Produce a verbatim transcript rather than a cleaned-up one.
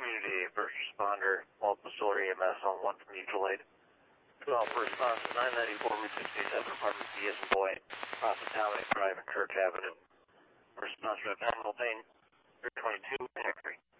Community first responder, multiple solar E M S on one from mutual aid. twelve for response to nine ninety-four Route sixty-seven, apartment B as in boy, off of Dominic Drive and Church Avenue. Response to abdominal pain, three twenty-two, and Hickory.